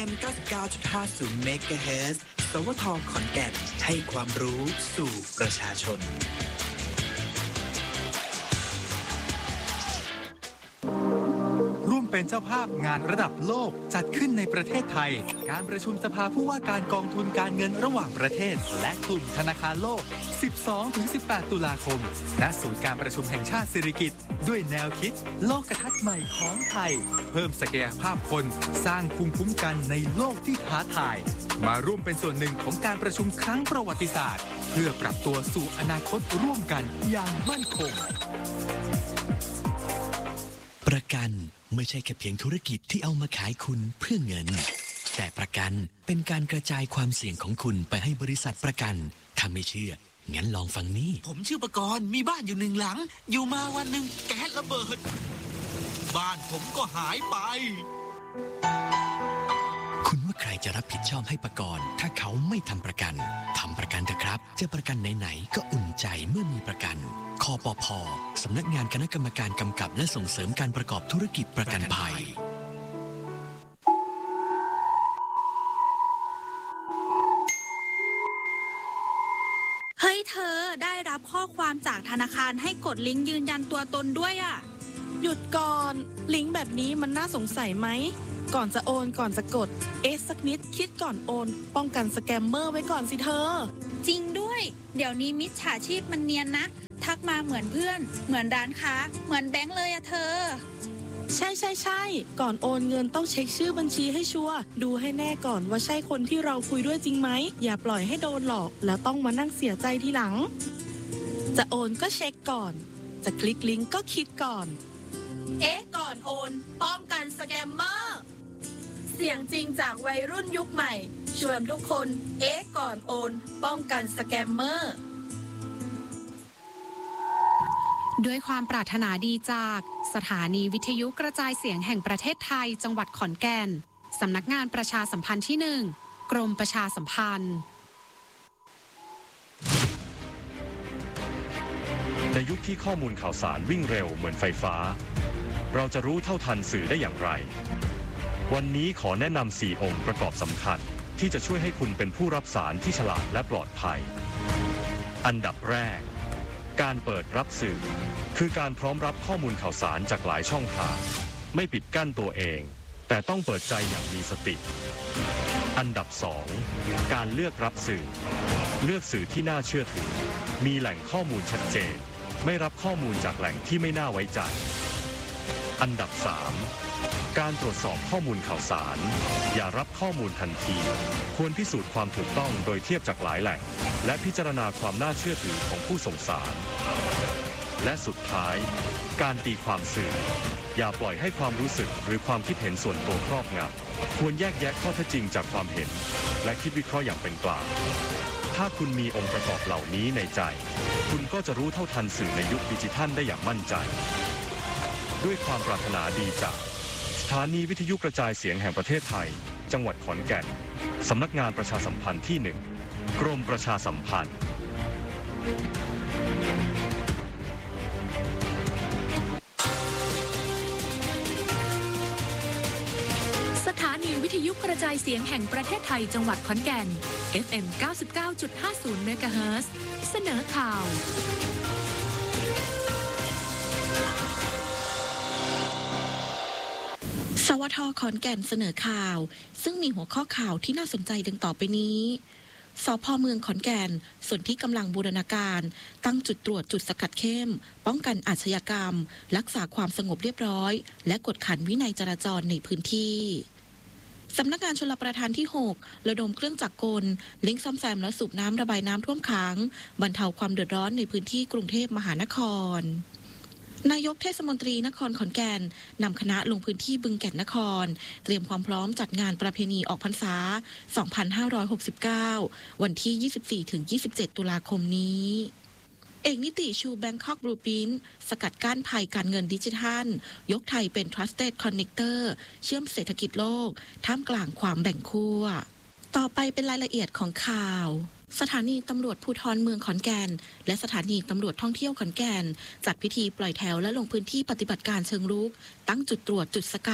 FM 99.50 MHz สวท.ขอนแก่นให้ความรู้สู่ประชาชนร่วมเป็นเจ้าภาพงานระดับโลกจัดขึ้นในประเทศไทยการประชุมสภาผู้ว่าการกองทุนการเงินระหว่างประเทศและกลุ่มธนาคารโลก 12-18 ตุลาคมณศูนย์การประชุมแห่งชาติสิริกิติ์ด้วยแนวคิดโลกทัศน์ใหม่ของไทยเพิ่มศักยภาพคนสร้างภูมิคุ้มกันในโลกที่ท้าทายมาร่วมเป็นส่วนหนึ่งของการประชุมครั้งประวัติศาสตร์เพื่อปรับตัวสู่อนาคตร่วมกันอย่างมั่นคงประกันไม่ใช่แค่เพียงธุรกิจที่เอามาขายคุณเพื่อเงินแต่ประกันเป็นการกระจายความเสี่ยงของคุณไปให้บริษัทประกันถ้าไม่เชื่องั้นลองฟังนี่ผมชื่อประกรณ์มีบ้านอยู่1 หลังอยู่มาวันหนึ่งแก๊สระเบิดบ้านผมก็หายไปคุณว่าใครจะรับผิดชอบให้ประกรณ์ถ้าเขาไม่ทำประกันทำประกันเถอะครับจะประกันไหนๆก็อุ่นใจเมื่อมีประกันคปภ.สำนักงานคณะกรรมการกำกับและส่งเสริมการประกอบธุรกิจประกันภัยเฮ้ยเธอได้รับข้อความจากธนาคารให้กดลิงก์ยืนยันตัวตนด้วยอ่ะหยุดก่อนลิงก์แบบนี้มันน่าสงสัยไหมก่อนจะโอนก่อนจะกดสักนิดคิดก่อนโอนป้องกันสแกมเมอร์ไว้ก่อนสิเธอจริงด้วยเดี๋ยวนี้มิจฉาชีพมันเนียนนะทักมาเหมือนเพื่อนเหมือนร้านค้าเหมือนแบงค์เลยอะเธอใช่ก่อนโอนเงินต้องเช็คชื่อบัญชีให้ชัวร์ดูให้แน่ก่อนว่าใช่คนที่เราคุยด้วยจริงไหมอย่าปล่อยให้โดนหลอกแล้วต้องมานั่งเสียใจทีหลังจะโอนก็เช็คก่อนจะคลิกลิงก์ก็คิดก่อนก่อนโอนป้องกันสแกมเมอร์เสียงจริงจากวัยรุ่นยุคใหม่ชวนทุกคนก่อนโอนป้องกันสแกมเมอร์ด้วยความปรารถนาดีจากสถานีวิทยุกระจายเสียงแห่งประเทศไทยจังหวัดขอนแก่นสำนักงานประชาสัมพันธ์ที่ 1กรมประชาสัมพันธ์ในยุคที่ข้อมูลข่าวสารวิ่งเร็วเหมือนไฟฟ้าเราจะรู้เท่าทันสื่อได้อย่างไรวันนี้ขอแนะนำ4 องค์ประกอบสำคัญที่จะช่วยให้คุณเป็นผู้รับสารที่ฉลาดและปลอดภัยอันดับแรกการเปิดรับสื่อคือการพร้อมรับข้อมูลข่าวสารจากหลายช่องทางไม่ปิดกั้นตัวเองแต่ต้องเปิดใจอย่างมีสติอันดับ2การเลือกรับสื่อเลือกสื่อที่น่าเชื่อถือมีแหล่งข้อมูลชัดเจนไม่รับข้อมูลจากแหล่งที่ไม่น่าไว้ใจอันดับ3การตรวจสอบข้อมูลข่าวสารอย่ารับข้อมูลทันทีควรพิสูจน์ความถูกต้องโดยเทียบจากหลายแหล่งและพิจารณาความน่าเชื่อถือของผู้ส่งสารและสุดท้ายการตีความสื่ออย่าปล่อยให้ความรู้สึกหรือความคิดเห็นส่วนตัวครอบงำควรแยกแยะข้อเท็จจริงจากความเห็นและคิดวิเคราะห์อย่างเป็นกลางถ้าคุณมีองค์ประกอบเหล่านี้ในใจคุณก็จะรู้เท่าทันสื่อในยุคดิจิทัลได้อย่างมั่นใจด้วยความปรารถนาดีจากสถานีวิทยุกระจายเสียงแห่งประเทศไทยจังหวัดขอนแก่นสำนักงานประชาสัมพันธ์ที่ 1กรมประชาสัมพันธ์สถานีวิทยุกระจายเสียงแห่งประเทศไทยจังหวัดขอนแก่น FM 99.50 MHz เสนอข่าวสวท.ขอนแก่นเสนอข่าวซึ่งมีหัวข้อข่าวที่น่าสนใจดังต่อไปนี้สภ.เมืองขอนแก่นส่วนที่กำลังบูรณาการตั้งจุดตรวจจุดสกัดเข้มป้องกันอาชญากรรมรักษาความสงบเรียบร้อยและกวดขันวินัยจราจรในพื้นที่สำนักงานชลประทานที่6ระดมเครื่องจักรกลเร่งซ่อมแซมและสูบน้ำระบายน้ำท่วมขังบรรเทาความเดือดร้อนในพื้นที่กรุงเทพมหานครนายกเทศมนตรีนครขอนแก่นนำคณะลงพื้นที่บึงแก่นนครเตรียมความพร้อมจัดงานประเพณีออกพรรษา 2569 วันที่ 24-27 ตุลาคมนี้เอกนิติชูแบงคอกบลูพิ้นสกัดกั้นภัยการเงินดิจิทัลยกไทยเป็น Trusted Connector เชื่อมเศรษฐกิจโลกท่ามกลางความแบ่งขั้วต่อไปเป็นรายละเอียดของข่าวสถานีตำรวจภูธรเมืองขอนแก่นและสถานีตำรวจท่องเที่ยวขอนแก่นจัดพิธีปล่อยแถวและลงพื้นที่ปฏิบัติการเชิงรุกตั้งจุดตรวจจุดสกัด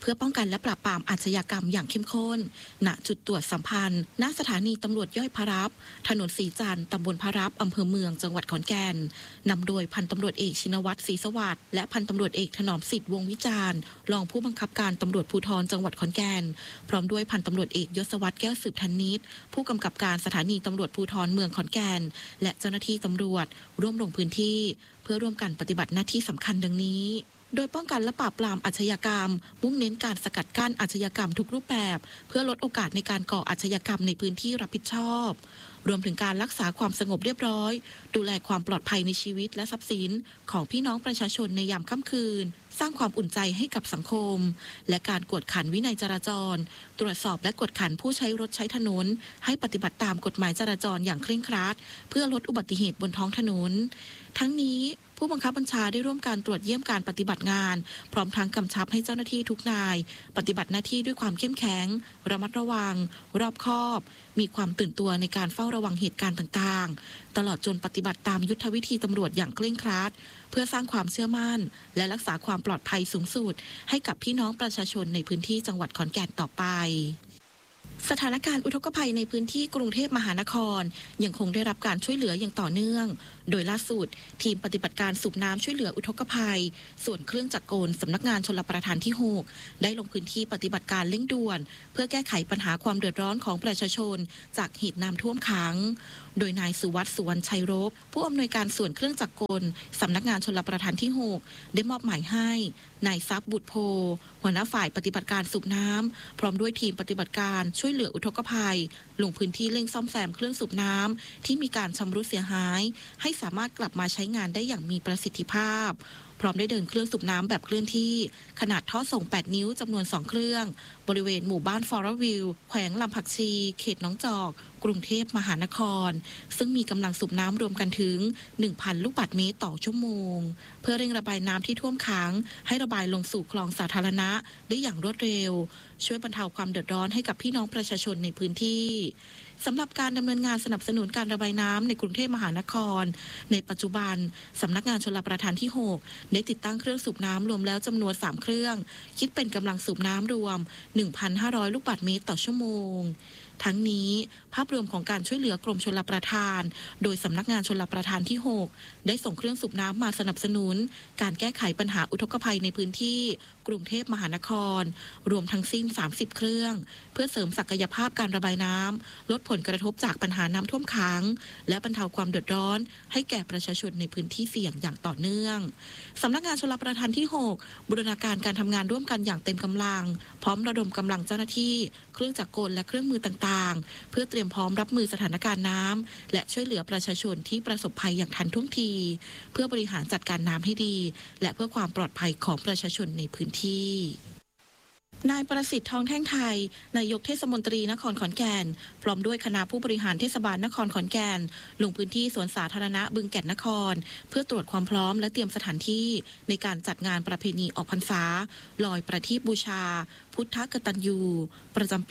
เพื่อป้องกันและปราบปรามอาชญากรรมอย่างเข้มข้นณจุดตรวจสัมพันธ์ณสถานีตำรวจย่อยพระรับถนนศรีจันทร์ตำบลพระรับอำเภอเมืองจังหวัดขอนแก่นนำโดยพันตำรวจเอกชินวัตรศรีสวัสดิ์และพันตำรวจเอกถนอมสิทธิ์วงศ์วิจารณ์รองผู้บังคับการตำรวจภูธรจังหวัดขอนแก่นพร้อมด้วยพันตำรวจเอกยศวัฒน์แก้วสืบธนิตผู้กำกับการสถานีตำรวจภูธรเมืองขอนแก่นและเจ้าหน้าที่ตำรวจร่วมลงพื้นที่เพื่อร่วมกันปฏิบัติหน้าที่สำคัญดังนี้โดยป้องกันและปราบปรามอาชญากรรมมุ่งเน้นการสกัดกั้นอาชญากรรมทุกรูปแบบเพื่อลดโอกาสในการก่ออาชญากรรมในพื้นที่รับผิดชอบรวมถึงการรักษาความสงบเรียบร้อยดูแลความปลอดภัยในชีวิตและทรัพย์สินของพี่น้องประชาชนในยามค่ำคืนสร้างความอุ่นใจให้กับสังคมและการกวดขันวินัยจราจรตรวจสอบและกวดขันผู้ใช้รถใช้ถนนให้ปฏิบัติตามกฎหมายจราจรอย่างเคร่งครัดเพื่อลดอุบัติเหตุบนท้องถนนทั้งนี้ผู้บังคับบัญชาได้ร่วมการตรวจเยี่ยมการปฏิบัติงานพร้อมทั้งกำชับให้เจ้าหน้าที่ทุกนายปฏิบัติหน้าที่ด้วยความเข้มแข็งระมัดระวังรอบคอบมีความตื่นตัวในการเฝ้าระวังเหตุการณ์ต่างๆตลอดจนปฏิบัติตามยุทธวิธีตำรวจอย่างเคร่งครัดเพื่อสร้างความเชื่อมั่นและรักษาความปลอดภัยสูงสุดให้กับพี่น้องประชาชนในพื้นที่จังหวัดขอนแก่นต่อไปสถานการณ์อุทกภัยในพื้นที่กรุงเทพมหานครยังคงได้รับการช่วยเหลืออย่างต่อเนื่องโดยล่าสุดทีมปฏิบัติการสูบน้ำช่วยเหลืออุทกภัยส่วนเครื่องจักรกลสำนักงานชลประทานที่ 6ได้ลงพื้นที่ปฏิบัติการเร่งด่วนเพื่อแก้ไขปัญหาความเดือดร้อนของประชาชนจากเหตุน้ำท่วมขังโดยนายสุวัฒน์สุวรรณชัยรบผู้อำนวยการส่วนเครื่องจักรกลสำนักงานชลประทานที่ 6ได้มอบหมายให้นายทรัพย์บุตรโพหัวหน้าฝ่ายปฏิบัติการสูบน้ำพร้อมด้วยทีมปฏิบัติการช่วยเหลืออุทกภัยลงพื้นที่เร่งซ่อมแซมเครื่องสูบน้ำที่มีการชำรุดเสียหายให้สามารถกลับมาใช้งานได้อย่างมีประสิทธิภาพพร้อมได้เดินเครื่องสูบน้ำแบบเคลื่อนที่ขนาดท่อส่ง8นิ้วจำนวน2เครื่องบริเวณหมู่บ้านฟอร์วิวแขวงลำผักชีเขตหนองจอกกรุงเทพมหานครซึ่งมีกำลังสูบน้ำรวมกันถึง 1,000 ลูกบาศก์เมตรต่อชั่วโมงเพื่อเร่งระบายน้ำที่ท่วมขังให้ระบายลงสู่คลองสาธารณะได้อย่างรวดเร็วช่วยบรรเทาความเดือดร้อนให้กับพี่น้องประชาชนในพื้นที่สำหรับการดำเนินงานสนับสนุนการระบายน้ำในกรุงเทพมหานครในปัจจุบันสำนักงานชลประทานที่ 6ได้ติดตั้งเครื่องสูบน้ำรวมแล้วจำนวน3เครื่องคิดเป็นกำลังสูบน้ำรวม 1,500 ลูกบาศก์เมตรต่อชั่วโมงทั้งนี้ภาพรวมของการช่วยเหลือกรมชลประทานโดยสำนักงานชลประทานที่ 6ได้ส่งเครื่องสูบน้ำมาสนับสนุนการแก้ไขปัญหาอุทกภัยในพื้นที่กรุงเทพมหานครรวมทั้งสิ้น30เครื่องเพื่อเสริมศักยภาพการระบายน้ำลดผลกระทบจากปัญหาน้ำท่วมขังและบรรเทาความเดือดร้อนให้แก่ประชาชนในพื้นที่เสี่ยงอย่างต่อเนื่องสำนักงานชลประทานที่ 6บูรณาการการทำงานร่วมกันอย่างเต็มกำลังพร้อมระดมกำลังเจ้าหน้าที่เครื่องจักรกลและเครื่องมือต่างๆเพื่อเตรียมพร้อมรับมือสถานการณ์น้ำและช่วยเหลือประชาชนที่ประสบภัยอย่างทันท่วงทีเพื่อบริหารจัดการน้ำให้ดีและเพื่อความปลอดภัยของประชาชนในพื้นที่นายประสิทธิ์ทองแท่งไทยนายกเทศมนตรีนครขอนแก่นพร้อมด้วยคณะผู้บริหารเทศบาลนครขอนแก่นลงพื้นที่สวนสาธารณะบึงแก่นนครเพื่อตรวจความพร้อมและเตรียมสถานที่ในการจัดงานประเพณีออกพรรษาลอยประทีปบูชาพุทธกตัญญูประจำปี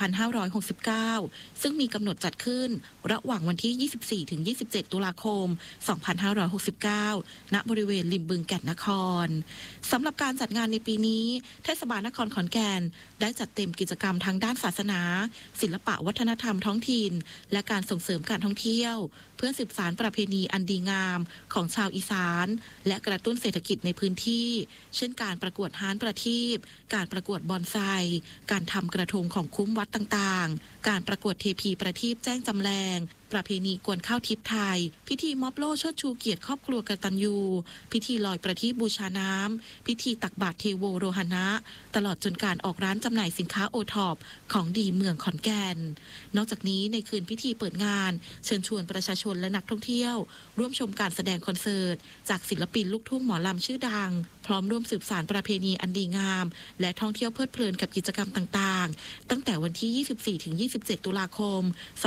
2569 ซึ่งมีกำหนดจัดขึ้นระหว่างวันที่ 24-27 ตุลาคม 2569 ณ บริเวณริมบึงแก่นนครสำหรับการจัดงานในปีนี้เทศบาลนครขอนแก่นได้จัดเต็มกิจกรรมทางด้านศาสนาศิลปะวัฒนธรรมท้องถิ่นและการส่งเสริมการท่องเที่ยวเพื่อสืบสานประเพณีอันดีงามของชาวอีสานและกระตุ้นเศรษฐกิจในพื้นที่เช่นการประกวดฮ้านประทีปการประกวดบอนไซการทำกระทงของคุ้มวัดต่างๆการประกวดเทพีประทีปแจ้งจำแรงประเพณีกวนข้าวทิพย์ไทยพิธีม็อบโล่เชิดชูเกียรติครอบครัวกตัญญูพิธีลอยประทีปบูชาน้ำพิธีตักบาตรเทโวโรหณะตลอดจนการออกร้านจำหน่ายสินค้าโอท็อปของดีเมืองขอนแก่นนอกจากนี้ในคืนพิธีเปิดงานเชิญชวนประชาชนและนักท่องเที่ยวร่วมชมการแสดงคอนเสิร์ตจากศิลปินลูกทุ่งหมอลำชื่อดังพร้อมร่วมสืบสานประเพณีอันดีงามและท่องเที่ยวเพลิดเพลินกับกิจกรรมต่างๆตั้งแต่วันที่ 24-27 ตุลาคม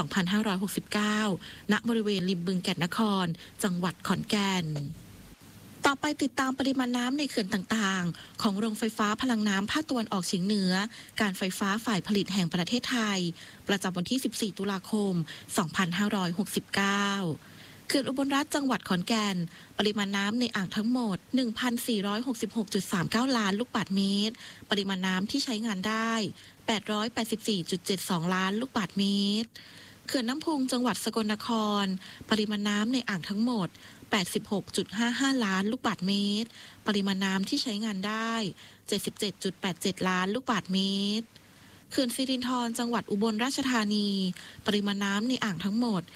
2569 ณ บริเวณริมบึงแก่นนครจังหวัดขอนแก่นต่อไปติดตามปริมาณน้ำในเขื่อนต่างๆของโรงไฟฟ้าพลังน้ำภาคตะวันออกเฉียงเหนือการไฟฟ้าฝ่ายผลิตแห่งประเทศไทยประจำวันที่ 14 ตุลาคม 2569 เขื่อนอุบลรัฐจังหวัดขอนแก่นปริมาณน้ำในอ่างทั้งหมด 1,466.39 ล้านลูกบาศก์เมตรปริมาณน้ำที่ใช้งานได้ 884.72 ล้านลูกบาศก์เมตรเขื่อนน้ำพุงจังหวัดสกลนครปริมาณน้ำในอ่างทั้งหมด 86.55 ล้านลูกบาศก์เมตรปริมาณน้ำที่ใช้งานได้ 77.87 ล้านลูกบาศก์เมตรเขื่อนสิรินธรจังหวัดอุบลราชธานีปริมาณน้ำในอ่างทั้งหมด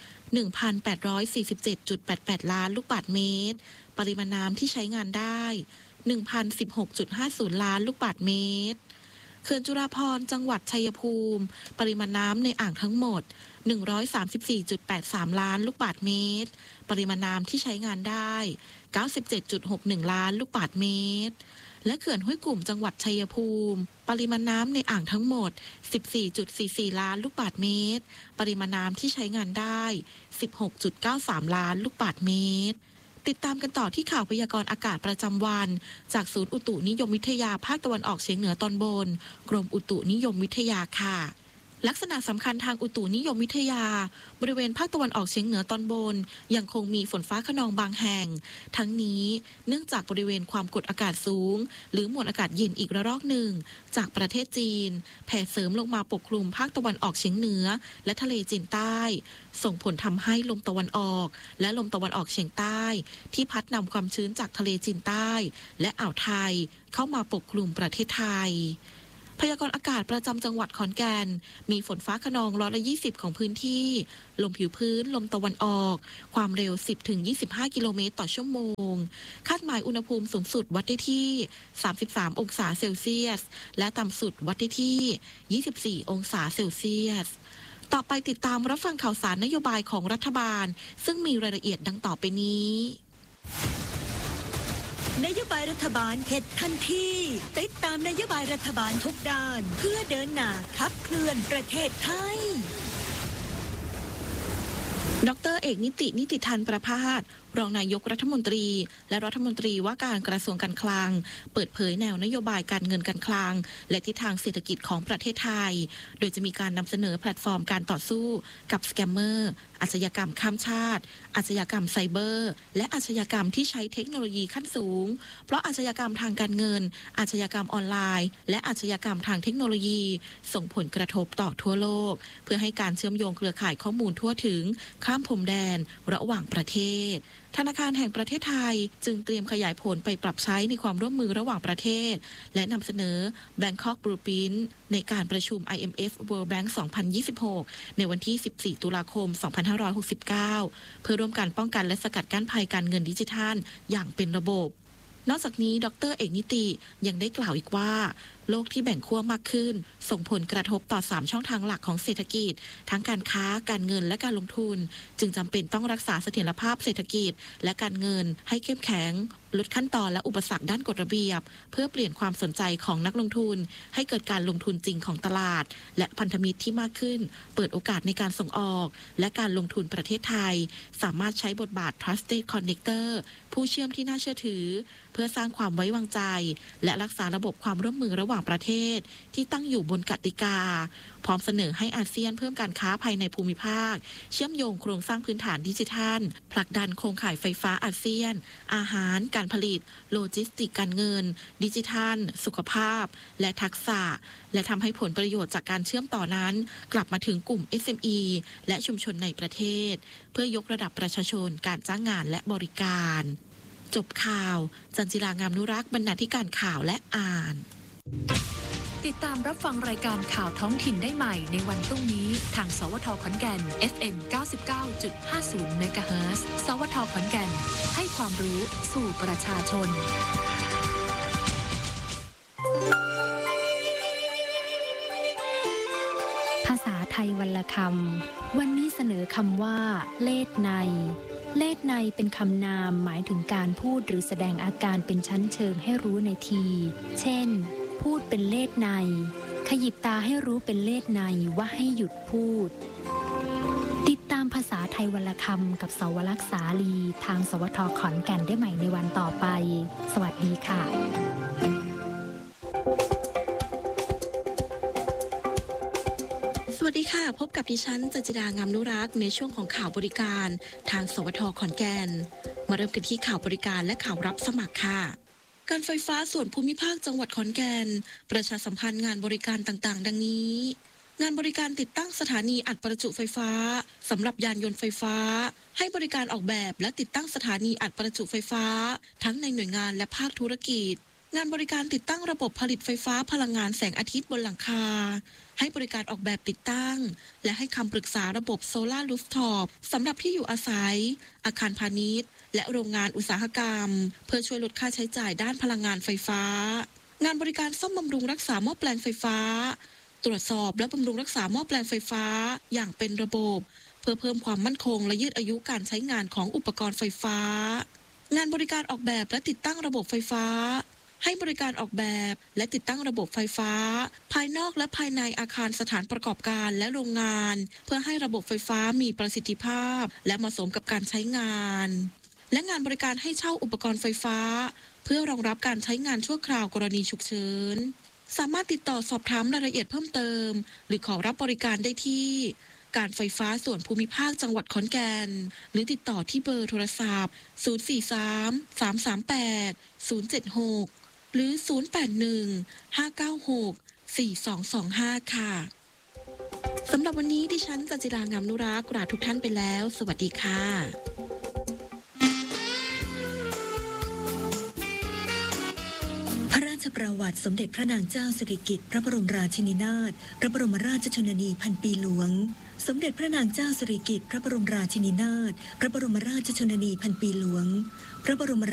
1,847.88 ล้านลูกบาศก์เมตรปริมาณน้ำที่ใช้งานได้ 1,016.50 ล้านลูกบาศก์เมตรเขื่อนจุฬาภรณ์จังหวัดชัยภูมิปริมาณน้ำในอ่างทั้งหมด 134.83 ล้านลูกบาศก์เมตรปริมาณน้ำที่ใช้งานได้ 97.61 ล้านลูกบาศก์เมตรและเขื่อนห้วยกุ่มจังหวัดชัยภูมิปริมาณน้ำในอ่างทั้งหมด 14.44 ล้านลูกบาศก์เมตรปริมาณน้ำที่ใช้งานได้ 16.93 ล้านลูกบาศก์เมตรติดตามกันต่อที่ข่าวพยากรณ์อากาศประจำวันจากศูนย์อุตุนิยมวิทยาภาคตะวันออกเฉียงเหนือตอนบนกรมอุตุนิยมวิทยาค่ะลักษณะสำคัญทางอุตุนิยมวิทยาบริเวณภาคตะวันออกเฉียงเหนือตอนบนยังคงมีฝนฟ้าคะนองบางแห่งทั้งนี้เนื่องจากบริเวณความกดอากาศสูงหรือมวลอากาศเย็นอีกระลอกหนึ่งจากประเทศจีนแผ่เสริมลงมาปกคลุมภาคตะวันออกเฉียงเหนือและทะเลจีนใต้ส่งผลทำให้ลมตะวันออกและลมตะวันออกเฉียงใต้ที่พัดนำความชื้นจากทะเลจีนใต้และอ่าวไทยเข้ามาปกคลุมประเทศไทยพยากรณ์อากาศประจำจังหวัดขอนแก่นมีฝนฟ้าคะนอง120ของพื้นที่ลมผิวพื้นลมตะวันออกความเร็ว 10-25 กิโลเมตรต่อชั่วโมงคาดหมายอุณหภูมิสูงสุดวัดได้ที่33 องศาเซลเซียสและต่ำสุดวัดได้ที่24 องศาเซลเซียสต่อไปติดตามรับฟังข่าวสารนโยบายของรัฐบาลซึ่งมีรายละเอียดดังต่อไปนี้นโยบายรัฐบาลเห็ดทันทีติดตามนโยบายรัฐบาลทุกด้านเพื่อเดินหน้าขับเคลื่อนประเทศไทยดร.เอกนิตินิติธานประภาสรองนายกรัฐมนตรีและรัฐมนตรีว่าการกระทรวงการคลังเปิดเผยแนวนโยบายการเงินการคลังและทิศทางเศรษฐกิจของประเทศไทยโดยจะมีการนำเสนอแพลตฟอร์มการต่อสู้กับสแกมเมอร์อาชญากรรมข้ามชาติอาชญากรรมไซเบอร์และอาชญากรรมที่ใช้เทคโนโลยีขั้นสูงเพราะอาชญากรรมทางการเงินอาชญากรรมออนไลน์และอาชญากรรมทางเทคโนโลยีส่งผลกระทบต่อทั่วโลกเพื่อให้การเชื่อมโยงเครือข่ายข้อมูลทั่วถึงข้ามพรมแดนระหว่างประเทศธนาคารแห่งประเทศไทยจึงเตรียมขยายผลไปปรับใช้ในความร่วมมือระหว่างประเทศและนำเสนอ Bangkok Blueprint ในการประชุม IMF World Bank 2026 ในวันที่ 14 ตุลาคม 2569 เพื่อร่วมกันป้องกันและสกัดกั้นภัยการเงินดิจิทัลอย่างเป็นระบบนอกจากนี้ดร.เอกนิติยังได้กล่าวอีกว่าโลกที่แบ่งขั้วมากขึ้นส่งผลกระทบต่อ3ช่องทางหลักของเศรษฐกิจทั้งการค้าการเงินและการลงทุนจึงจำเป็นต้องรักษาเสถียรภาพเศรษฐกิจและการเงินให้เข้มแข็งลดขั้นตอนและอุปสรรคด้านกฎระเบียบเพื่อเปลี่ยนความสนใจของนักลงทุนให้เกิดการลงทุนจริงของตลาดและพันธมิตรที่มากขึ้นเปิดโอกาสในการส่งออกและการลงทุนประเทศไทยสามารถใช้บทบาท Trusted Connector ผู้เชื่อมที่น่าเชื่อถือเพื่อสร้างความไว้วางใจและรักษาระบบความร่วมมือระหว่างประเทศที่ตั้งอยู่บนกติกาพร้อมเสนอให้อาเซียนเพิ่มการค้าภายในภูมิภาคเชื่อมโยงโครงสร้างพื้นฐานดิจิทัลผลักดันโครงข่ายไฟฟ้าอาเซียนอาหารการผลิตโลจิสติกการเงินดิจิทัลสุขภาพและทักษะและทำให้ผลประโยชน์จากการเชื่อมต่อนั้นกลับมาถึงกลุ่ม SME และชุมชนในประเทศเพื่อยกระดับประชาชนการจ้างงานและบริการจบข่าวจันจิรางามนุรักษ์บรรณาธิการข่าวและอ่านติดตามรับฟังรายการข่าวท้องถิ่นได้ใหม่ในวันพรุ่งนี้ทางสวท.ขอนแก่น FM 99.50 เมกะเฮิรตซ์สวท.ขอนแก่นให้ความรู้สู่ประชาชนภาษาไทยวรรณคำวันนี้เสนอคำว่าเลศในเลศในเป็นคำนามหมายถึงการพูดหรือแสดงอาการเป็นชั้นเชิงให้รู้ในทีเช่นพูดเป็นเลศในขยิบตาให้รู้เป็นเลศในว่าให้หยุดพูดติดตามภาษาไทยวรรณคำกับสวรักษ์สาลีทางสวท.ขอนแก่นได้ใหม่ในวันต่อไปสวัสดีค่ะสวัสดีค่ะพบกับดิฉันจันจิดางามนุรักษ์ในช่วงของข่าวบริการทางสวทขอนแก่นมาเริ่มกันที่ข่าวบริการและข่าวรับสมัครค่ะการไฟฟ้าส่วนภูมิภาคจังหวัดขอนแก่นประชาสัมพันธ์งานบริการต่างๆดังนี้งานบริการติดตั้งสถานีอัดประจุไฟฟ้าสำหรับยานยนต์ไฟฟ้าให้บริการออกแบบและติดตั้งสถานีอัดประจุไฟฟ้าทั้งในหน่วยงานและภาคธุรกิจงานบริการติดตั้งระบบผลิตไฟฟ้าพลังงานแสงอาทิตย์บนหลังคาให้บริการออกแบบติดตั้งและให้คำปรึกษาระบบโซลาร์รูฟท็อปสำหรับที่อยู่อาศัยอาคารพาณิชย์และโรงงานอุตสาหกรรมเพื่อช่วยลดค่าใช้จ่ายด้านพลังงานไฟฟ้างานบริการซ่อมบำรุงรักษาหม้อแปลงไฟฟ้าตรวจสอบและบำรุงรักษาหม้อแปลงไฟฟ้าอย่างเป็นระบบเพื่อเพิ่มความมั่นคงและยืดอายุการใช้งานของอุปกรณ์ไฟฟ้างานบริการออกแบบและติดตั้งระบบไฟฟ้าให้บริการออกแบบและติดตั้งระบบไฟฟ้าภายนอกและภายในอาคารสถานประกอบการและโรงงานเพื่อให้ระบบไฟฟ้ามีประสิทธิภาพและเหมาะสมกับการใช้งานและงานบริการให้เช่าอุปกรณ์ไฟฟ้าเพื่อรองรับการใช้งานชั่วคราวกรณีฉุกเฉินสามารถติดต่อสอบถามรายละเอียดเพิ่มเติมหรือขอรับบริการได้ที่การไฟฟ้าส่วนภูมิภาคจังหวัดขอนแก่นหรือติดต่อที่เบอร์โทรศัพท์043-338-076หรือ081-596-4225ค่ะสำหรับวันนี้ดิฉันจันจิรางามนุรักษ์ลาทุกท่านไปแล้วสวัสดีค่ะพระราชประวัติสมเด็จพระนางเจ้าสิริกิติ์พระบรมราชินีนาถพระบรมราชชนนีพันปีหลวงสมเด็จพระนางเจ้าสิริกิติ์พระบรมราชินีนาถพระบรมราชชนนีพันปีหลวงพระบรม